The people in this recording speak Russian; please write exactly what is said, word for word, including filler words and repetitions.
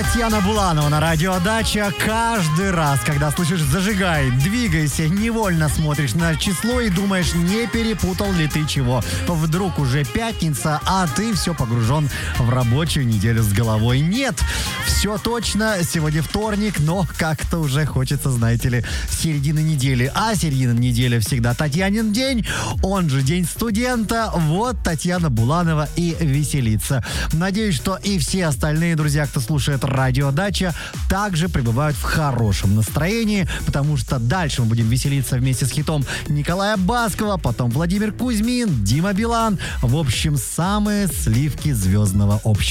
Татьяна Буланова на радио «Дача». Каждый раз, когда слышишь «зажигай», «двигайся», невольно смотришь на число и думаешь, не перепутал ли ты чего. Вдруг уже пятница, а ты все погружен в рабочую неделю с головой. Нет, все точно, сегодня вторник, но как-то уже хочется, знаете ли, середины недели. А середина недели всегда Татьянин день, он же день студента. Вот Татьяна Буланова и веселится. Надеюсь, что и все остальные друзья, кто слушает радио «Дача», также пребывают в хорошем настроении, потому что дальше мы будем веселиться вместе с хитом Николая Баскова, потом Владимир Кузьмин, Дима Билан. В общем, самые сливки звездного общества.